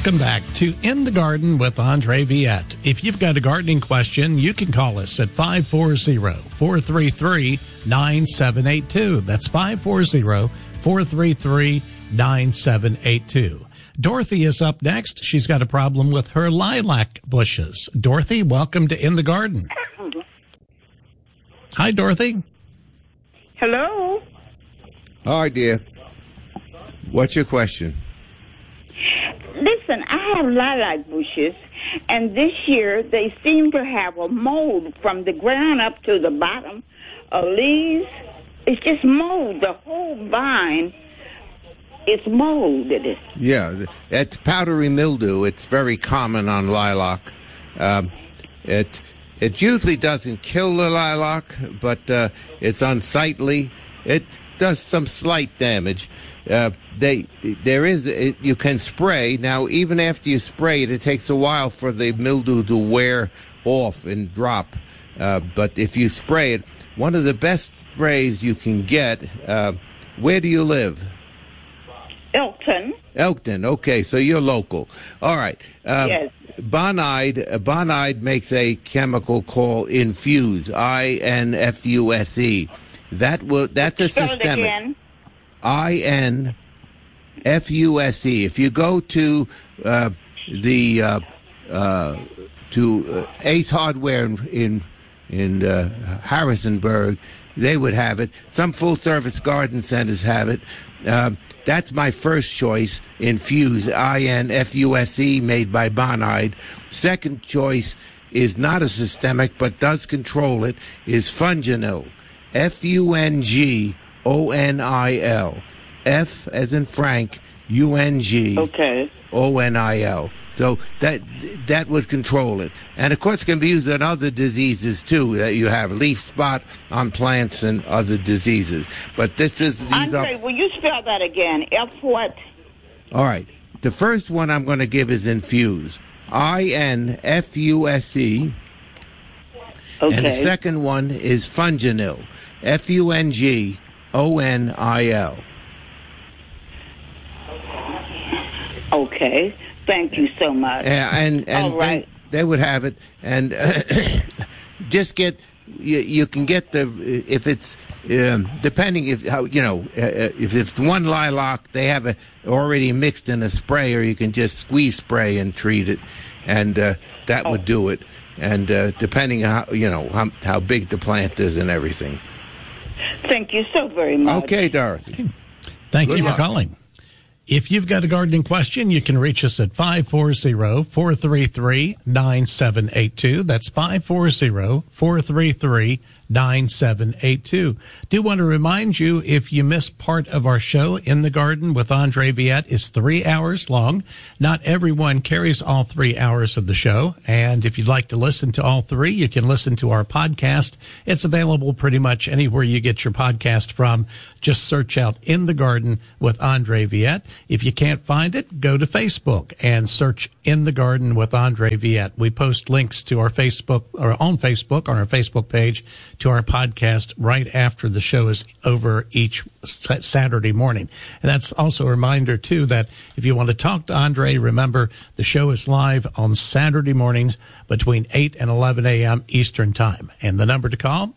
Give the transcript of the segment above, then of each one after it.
Welcome back to In the Garden with Andre Viette. If you've got a gardening question, you can call us at 540-433-9782. That's 540-433-9782. Dorothy is up next. She's got a problem with her lilac bushes. Dorothy, welcome to In the Garden. Hi, Dorothy. Hello. Hi, dear. What's your question? Listen, I have lilac bushes, and this year they seem to have a mold from the ground up to the bottom of leaves. It's just mold. The whole vine is molded. Yeah, it's powdery mildew. It's very common on lilac. It usually doesn't kill the lilac, but it's unsightly. It does some slight damage. You can spray. Now, even after you spray it, it takes a while for the mildew to wear off and drop. But if you spray it, one of the best sprays you can get, where do you live? Elkton. Okay, so you're local. All right. Yes. Bonide makes a chemical called Infuse, INFUSE. That's a Spell systemic. it again. INFUSE. If you go to Ace Hardware in Harrisonburg, they would have it. Some full-service garden centers have it. That's my first choice, Infuse, INFUSE, made by Bonide. Second choice is not a systemic, but does control it, is Fungonil, FUNGONIL. F as in Frank, UNG, Okay. ONIL. So that would control it. And, of course, it can be used on other diseases, too, that you have leaf spot on plants and other diseases. But Andre, will you spell that again? F what? All right. The first one I'm going to give is Infuse, INFUSE. Okay. And the second one is Fungonil, FUNGONIL. Okay. Thank you so much. And all right. they would have it, and just get you can get if it's depending if it's one lilac, they have it already mixed in a spray, or you can just squeeze spray and treat it, and that would do it. And depending on how big the plant is and everything. Thank you so very much. Okay, Dorothy. Thank Good you luck. for calling. If you've got a gardening question, you can reach us at 540-433-9782. That's 540-433-9782. Do want to remind you, if you missed part of our show, In the Garden with Andre Viette is 3 hours long. Not everyone carries all 3 hours of the show. And if you'd like to listen to all three, you can listen to our podcast. It's available pretty much anywhere you get your podcast from. Just search out In the Garden with Andre Viette. If you can't find it, go to Facebook and search In the Garden with Andre Viette. We post links to our Facebook, or on Facebook, on our Facebook page, to our podcast right after the show is over each Saturday morning. And that's also a reminder, too, that if you want to talk to Andre, remember the show is live on Saturday mornings between 8 and 11 a.m. Eastern Time. And the number to call,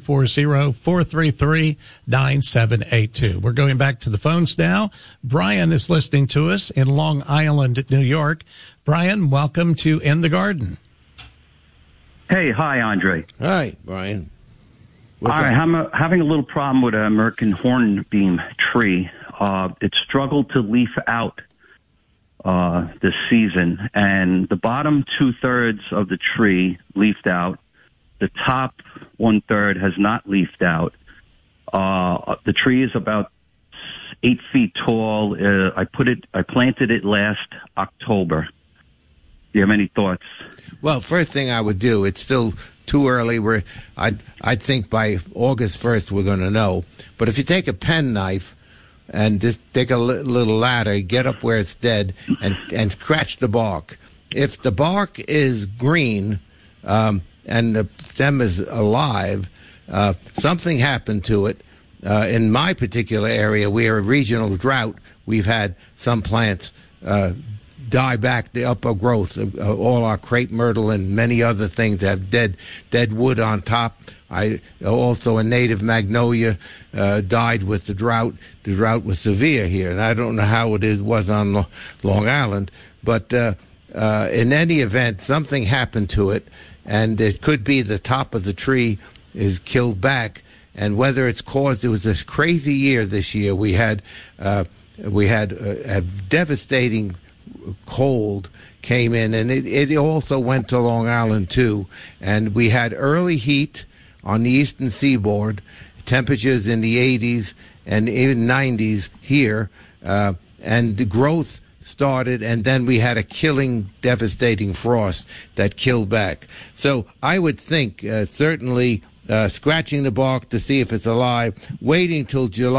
540-433-9782. We're going back to the phones now. Brian is listening to us in Long Island, New York. Brian, welcome to In the Garden. Hey, hi, Andre. Hi, Brian. All right, I'm having a little problem with an American hornbeam tree. It struggled to leaf out this season, and the bottom 2/3 of the tree leafed out. The top 1/3 has not leafed out. The tree is about 8 feet tall. I planted it last October. Do you have any thoughts? Well, first thing I would do, it's still too early. I'd think by August 1st we're going to know. But if you take a penknife and just take a little ladder, get up where it's dead, and scratch the bark. If the bark is green and the stem is alive, something happened to it. In my particular area, we are a regional drought. We've had some plants die back the upper growth of all our crepe myrtle and many other things that have dead wood on top. Also a native magnolia died with the drought. The drought was severe here, and I don't know how it was on Long Island, but in any event, something happened to it, and it could be the top of the tree is killed back. And whether it's caused, it was a crazy year this year. We had a devastating cold came in, and it also went to Long Island too. And we had early heat on the eastern seaboard, temperatures in the 80s and even 90s here, and the growth started, and then we had a killing, devastating frost that killed back. So I would think certainly scratching the bark to see if it's alive, waiting till until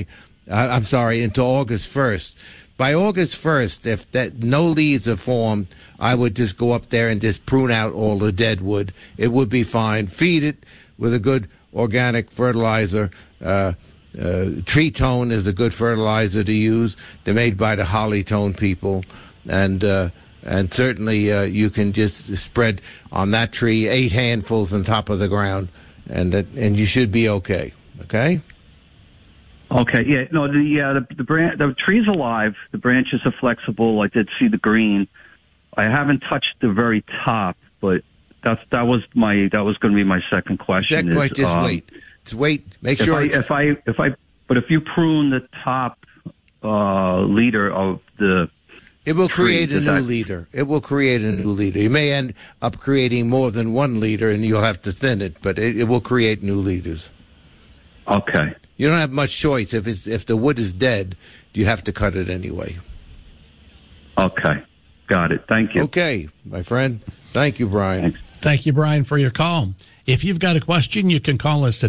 August 1st. By August 1st, if that no leaves are formed, I would just go up there and just prune out all the dead wood. It would be fine. Feed it with a good organic fertilizer. Tree Tone is a good fertilizer to use. They're made by the Holly Tone people, and certainly you can just spread on that tree 8 handfuls on top of the ground, and you should be okay. Okay. Okay. Yeah. No. The tree's alive. The branches are flexible. I did see the green. I haven't touched the very top, but that was going to be my second question. Wait. Make sure. If you prune the top leader of the, it will create a new leader. It will create a new leader. You may end up creating more than one leader, and you'll have to thin it, but it will create new leaders. Okay. You don't have much choice. If the wood is dead, you have to cut it anyway. Okay. Got it. Thank you. Okay, my friend. Thank you, Brian. Thanks. Thank you, Brian, for your call. If you've got a question, you can call us at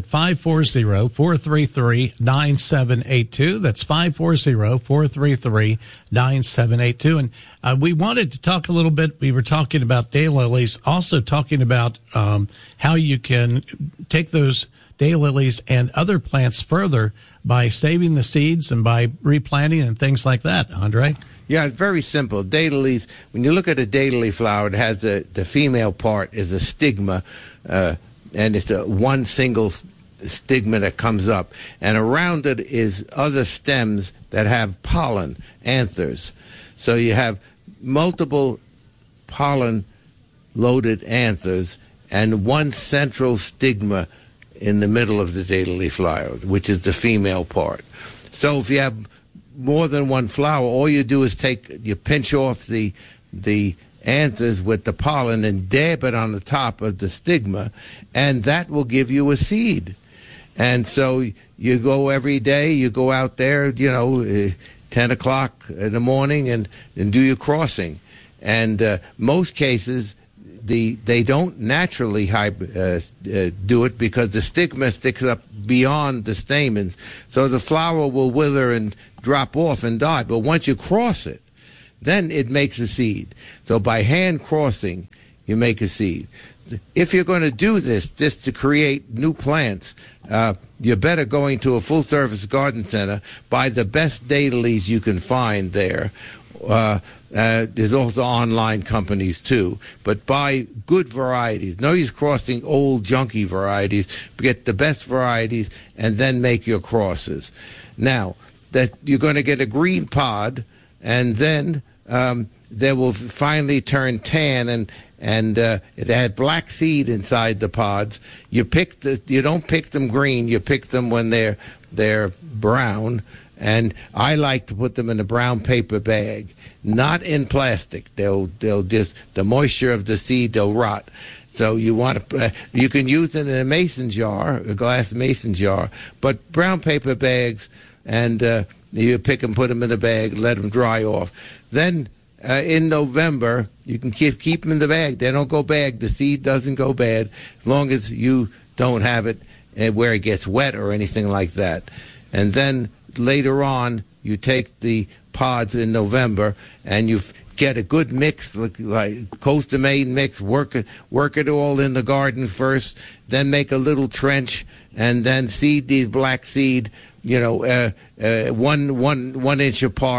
540-433-9782. That's 540-433-9782. And we wanted to talk a little bit. We were talking about daylilies, also talking about how you can take those daylilies and other plants further by saving the seeds and by replanting and things like that, Andre. Yeah, it's very simple. Daylilies, when you look at a daylily flower, it has the female part is a stigma, and it's one single stigma that comes up. And around it is other stems that have pollen, anthers. So you have multiple pollen-loaded anthers and one central stigma in the middle of the daylily flower, which is the female part. So if you have more than one flower, all you do is pinch off the anthers with the pollen and dab it on the top of the stigma, and that will give you a seed. And so you go every day, you go out there, 10 o'clock in the morning and do your crossing. And most cases, they don't naturally do it because the stigma sticks up beyond the stamens. So the flower will wither and drop off and die. But once you cross it, then it makes a seed. So by hand crossing, you make a seed. If you're going to do this just to create new plants, you're better going to a full-service garden center, buy the best daylilies you can find there. There's also online companies too, but buy good varieties. No use crossing old junky varieties. Get the best varieties and then make your crosses. Now, that you're going to get a green pod, and then they will finally turn tan, and it had black seed inside the pods. You don't pick them green. You pick them when they're brown. And I like to put them in a brown paper bag, not in plastic. They'll just, the moisture of the seed, they'll rot. So you can use it in a mason jar, a glass mason jar, but brown paper bags, and you pick them, put them in a bag, let them dry off. Then in November, you can keep them in the bag. They don't go bad. The seed doesn't go bad as long as you don't have it where it gets wet or anything like that. And then later on, you take the pods in November and you get a good mix, like Coast of Maine mix. Work it all in the garden first, then make a little trench, and then seed these black seed, 1 inch apart,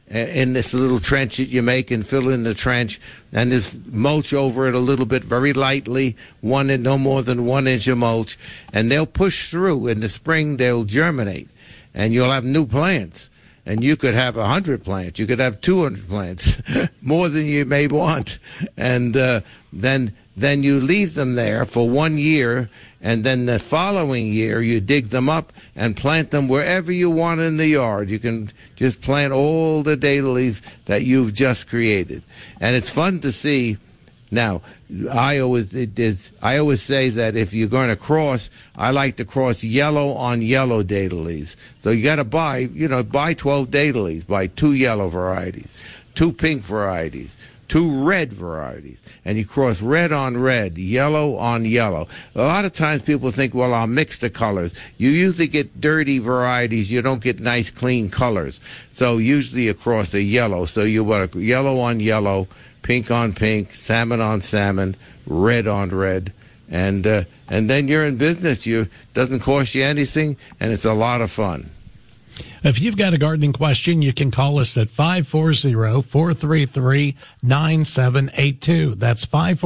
in this little trench that you make and fill in the trench, and just mulch over it a little bit, very lightly, no more than 1 inch of mulch, and they'll push through. In the spring, they'll germinate, and you'll have new plants. And you could have 100 plants. You could have 200 plants, more than you may want. And then you leave them there for 1 year, and then the following year you dig them up and plant them wherever you want in the yard. You can just plant all the daylilies that you've just created. And it's fun to see. Now, I always say that if you're going to cross, I like to cross yellow on yellow daylilies. So you got to buy 12 daylilies, buy 2 yellow varieties, 2 pink varieties, 2 red varieties, and you cross red on red, yellow on yellow. A lot of times people think, well, I'll mix the colors. You usually get dirty varieties. You don't get nice, clean colors. So usually you cross a yellow. So you want a yellow on yellow, pink on pink, salmon on salmon, red on red, and then you're in business. It doesn't cost you anything, and it's a lot of fun. If you've got a gardening question, you can call us at 540-433-9782. That's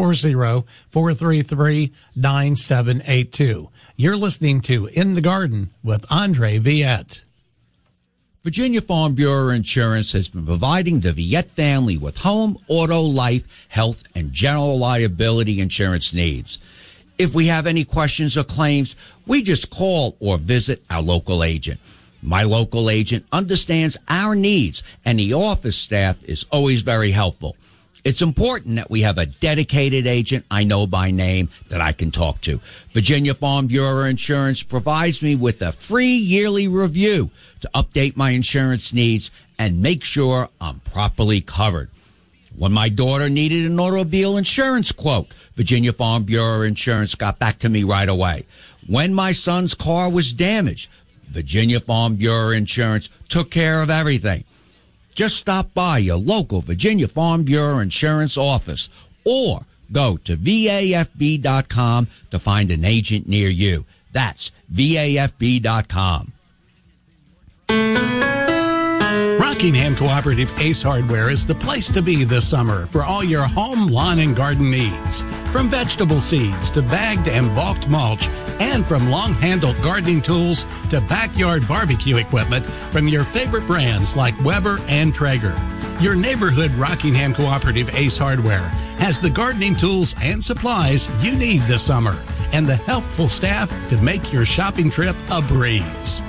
540-433-9782. You're listening to In the Garden with Andre Viette. Virginia Farm Bureau Insurance has been providing the Viette family with home, auto, life, health, and general liability insurance needs. If we have any questions or claims, we just call or visit our local agent. My local agent understands our needs, and the office staff is always very helpful. It's important that we have a dedicated agent I know by name that I can talk to. Virginia Farm Bureau Insurance provides me with a free yearly review to update my insurance needs and make sure I'm properly covered. When my daughter needed an automobile insurance quote, Virginia Farm Bureau Insurance got back to me right away. When my son's car was damaged, Virginia Farm Bureau Insurance took care of everything. Just stop by your local Virginia Farm Bureau Insurance office or go to VAFB.com to find an agent near you. That's VAFB.com. Rockingham Cooperative Ace Hardware is the place to be this summer for all your home, lawn, and garden needs. From vegetable seeds to bagged and bulked mulch, and from long-handled gardening tools to backyard barbecue equipment from your favorite brands like Weber and Traeger. Your neighborhood Rockingham Cooperative Ace Hardware has the gardening tools and supplies you need this summer and the helpful staff to make your shopping trip a breeze.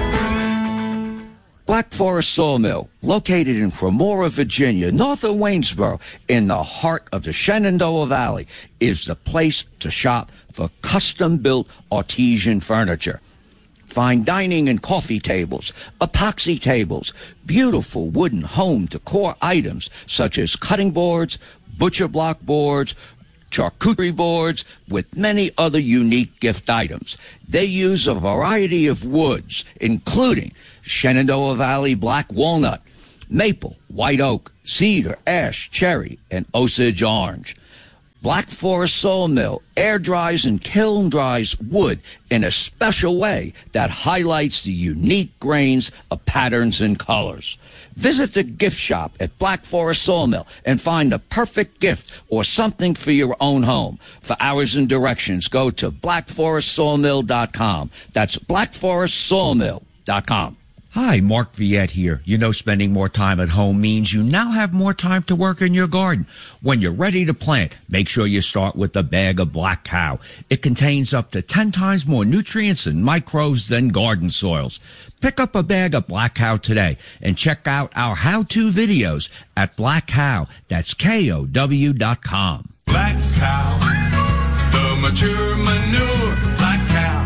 Black Forest Sawmill, located in Cremora, Virginia, north of Waynesboro, in the heart of the Shenandoah Valley, is the place to shop for custom-built artesian furniture. Fine dining and coffee tables, epoxy tables, beautiful wooden home decor items such as cutting boards, butcher block boards, charcuterie boards, with many other unique gift items. They use a variety of woods, including Shenandoah Valley black walnut, maple, white oak, cedar, ash, cherry, and Osage orange. Black Forest Sawmill air dries and kiln dries wood in a special way that highlights the unique grains of patterns and colors. Visit the gift shop at Black Forest Sawmill and find the perfect gift or something for your own home. For hours and directions, go to blackforestsawmill.com. That's blackforestsawmill.com. Hi, Mark Viette here. You know, spending more time at home means you now have more time to work in your garden. When you're ready to plant, make sure you start with a bag of Black Cow. It contains up to 10 times more nutrients and microbes than garden soils. Pick up a bag of Black Cow today and check out our how-to videos at Black Cow. That's KOW.com. Black Cow, the mature manure, Black Cow.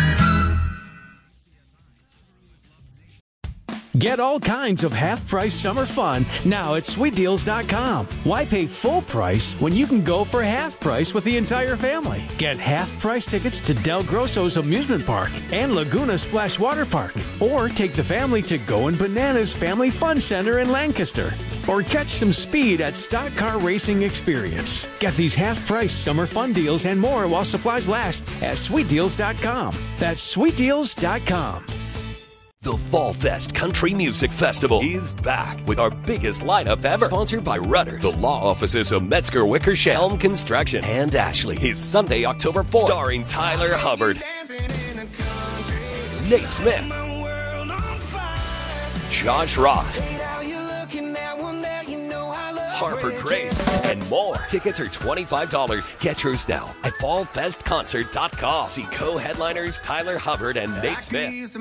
Get all kinds of half-price summer fun now at SweetDeals.com. Why pay full price when you can go for half price with the entire family? Get half-price tickets to Del Grosso's Amusement Park and Laguna Splash Water Park. Or take the family to Goin' Bananas Family Fun Center in Lancaster. Or catch some speed at Stock Car Racing Experience. Get these half-price summer fun deals and more while supplies last at SweetDeals.com. That's SweetDeals.com. The Fall Fest Country Music Festival is back with our biggest lineup ever. Sponsored by Rudders, the law offices of Metzger Wickersham, Helm Construction, and Ashley. Is Sunday, October 4th. Starring Tyler Hubbard, Nate Smith, Josh Ross, Harper Grace, and more. Tickets are $25. Get yours now at fallfestconcert.com. See co-headliners Tyler Hubbard and Nate Smith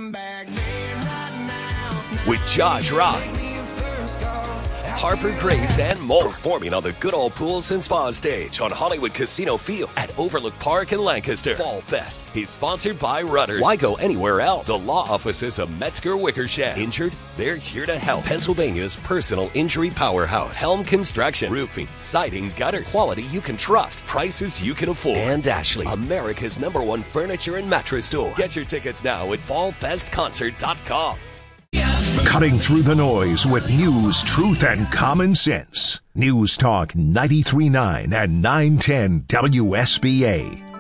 with Josh Ross, Harper Grace, and more. Performing on the Good Old Pools and Spa stage on Hollywood Casino Field at Overlook Park in Lancaster. Fall Fest is sponsored by Rudders. Why go anywhere else? The law offices of Metzger Wickersham. Injured? They're here to help. Pennsylvania's personal injury powerhouse. Helm Construction. Roofing, siding, gutters. Quality you can trust. Prices you can afford. And Ashley, America's #1 furniture and mattress store. Get your tickets now at fallfestconcert.com. Cutting through the noise with news, truth, and common sense. News Talk 93.9 and 910 WSBA.